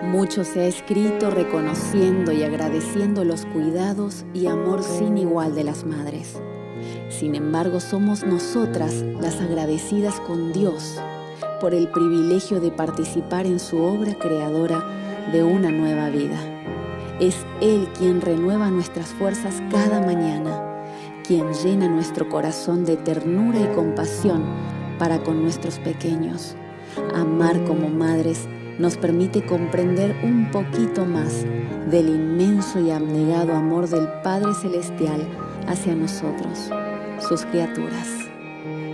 Mucho se ha escrito reconociendo y agradeciendo los cuidados y amor sin igual de las madres. Sin embargo, somos nosotras las agradecidas con Dios por el privilegio de participar en su obra creadora de una nueva vida. Es Él quien renueva nuestras fuerzas cada mañana, quien llena nuestro corazón de ternura y compasión para con nuestros pequeños. Amar como madres nos permite comprender un poquito más del inmenso y abnegado amor del Padre Celestial hacia nosotros, sus criaturas.